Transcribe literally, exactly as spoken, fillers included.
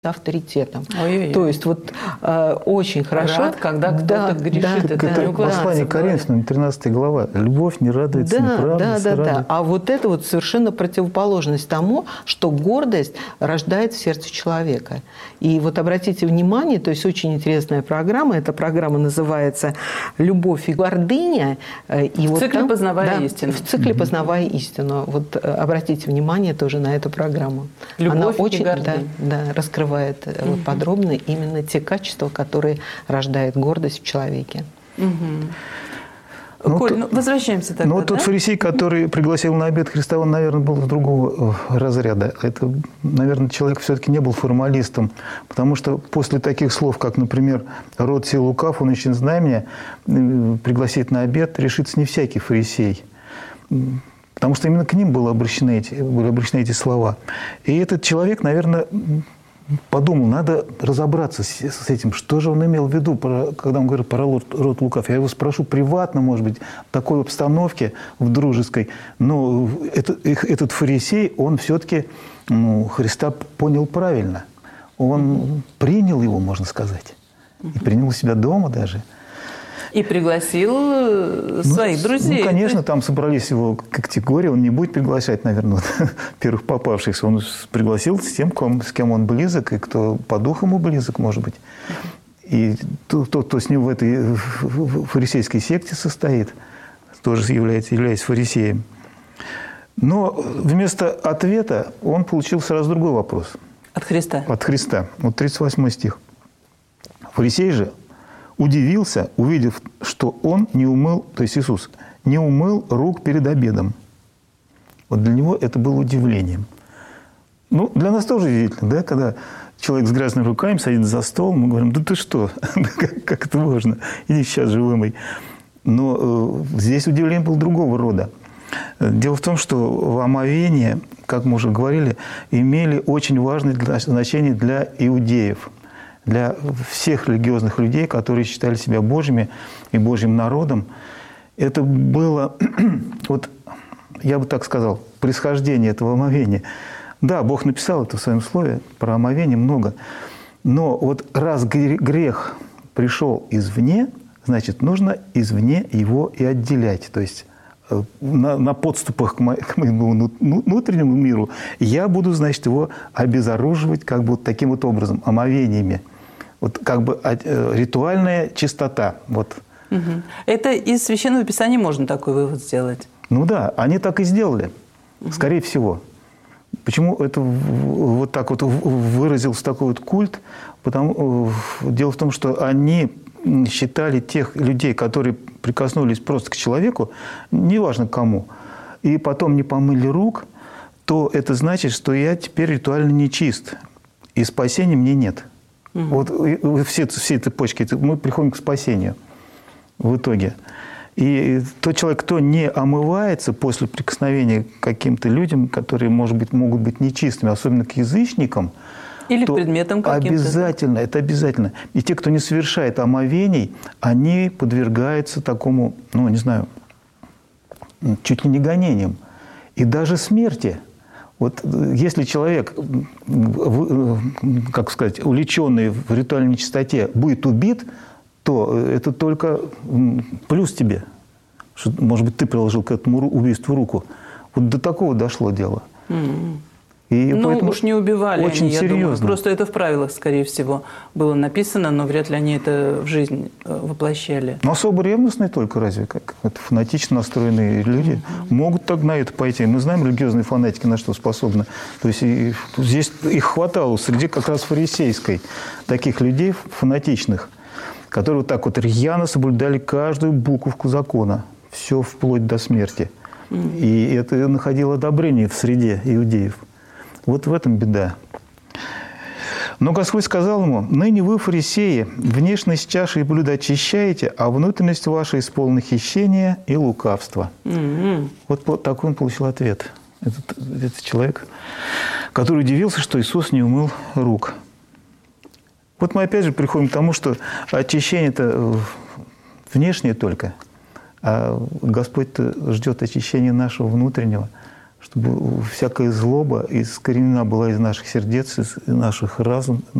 авторитетом. Ой-ой-ой. То есть вот э, очень хорошо, Рад, когда кто-то да, грешит. Да, это это не послание к Коринфянам, тринадцатая глава. Любовь не радуется да, неправдой, да, да, радует. да. А вот это вот совершенно противоположность тому, что гордость рождает в сердце человека. И вот обратите внимание, то есть очень интересная программа. Эта программа называется «Любовь и гордыня». И в вот цикле там, «Познавая да, истину». В цикле «Познавая истину». Вот обратите внимание тоже на эту программу. Любовь Она и очень, гордыня. Да, да, раскрывает угу. вот, подробно именно те качества, которые рождают гордость в человеке. Угу. Ну, Коль, то, ну, возвращаемся тогда. Ну, вот да? тот фарисей, который пригласил на обед Христа, он, наверное, был другого разряда. Это, наверное, человек все-таки не был формалистом, потому что после таких слов, как, например, «род сей лукав, он ищет знамения», пригласить на обед решится не всякий фарисей. Потому что именно к ним были обращены эти, были обращены эти слова. И этот человек, наверное, подумал, надо разобраться с, с этим, что же он имел в виду, когда он говорит про род, род лукав. Я его спрошу приватно, может быть, в такой обстановке, в дружеской. Но это, этот фарисей, он все-таки ну, Христа понял правильно. Он принял его, можно сказать. И принял у себя дома даже. И пригласил своих ну, друзей. Ну, конечно, там собрались его категории. Он не будет приглашать, наверное, первых попавшихся. Он пригласил с тем, с кем он близок, и кто по духу ему близок, может быть. И тот, кто с ним в этой фарисейской секте состоит, тоже является, является фарисеем. Но вместо ответа он получил сразу другой вопрос. От Христа? От Христа. Вот тридцать восьмой стих. Фарисей же удивился, увидев, что он не умыл, то есть Иисус, не умыл рук перед обедом. Вот для него это было удивлением. Ну, для нас тоже удивительно, да, когда человек с грязными руками садится за стол, мы говорим, да ты что, как, как это можно, иди сейчас же вымой. Но э, здесь удивление было другого рода. Дело в том, что омовения, как мы уже говорили, имели очень важное значение для иудеев, для всех религиозных людей, которые считали себя Божьими и Божьим народом. Это было, вот я бы так сказал, происхождение этого омовения. Да, Бог написал это в своем слове, про омовение много. Но вот раз грех пришел извне, значит, нужно извне его и отделять. То есть на, на подступах к моему внутреннему миру я буду, значит, его обезоруживать как бы вот таким вот образом, омовениями. Вот как бы ритуальная чистота. Вот. Угу. Это из Священного Писания можно такой вывод сделать? Ну да, они так и сделали, угу. скорее всего. Почему это вот так вот выразился такой вот культ? Потому, дело в том, что они считали тех людей, которые прикоснулись просто к человеку, неважно кому, и потом не помыли рук, то это значит, что я теперь ритуально нечист, и спасения мне нет. Угу. Вот все, все эти почки, мы приходим к спасению в итоге. И тот человек, кто не омывается после прикосновения к каким-то людям, которые, может быть, могут быть нечистыми, особенно к язычникам, или к предметам каким-то. Обязательно, это обязательно. И те, кто не совершает омовений, они подвергаются такому, ну, не знаю, чуть ли не гонениям. И даже смерти. Вот если человек, как сказать, увлеченный в ритуальной чистоте, будет убит, то это только плюс тебе. Что, может быть, ты приложил к этому убийству руку. Вот до такого дошло дело. Mm-hmm. И ну, уж не убивали очень они, я серьезно. думаю. Просто это в правилах, скорее всего, было написано, но вряд ли они это в жизнь воплощали. Но особо ревностные только разве как? Это фанатично настроенные люди mm-hmm. могут так на это пойти. Мы знаем, религиозные фанатики на что способны. То есть и, здесь их хватало среди как раз фарисейской таких людей фанатичных, которые вот так вот рьяно соблюдали каждую буковку закона. Все вплоть до смерти. Mm-hmm. И это находило одобрение в среде иудеев. Вот в этом беда. Но Господь сказал ему: «Ныне вы, фарисеи, внешность чаши и блюда очищаете, а внутренность ваша исполнена хищения и лукавства». Mm-hmm. Вот такой он получил ответ. Этот, этот человек, который удивился, что Иисус не умыл рук. Вот мы опять же приходим к тому, что очищение-то внешнее только, а Господь-то ждет очищения нашего внутреннего, чтобы всякая злоба искоренена была из наших сердец, из наших разум,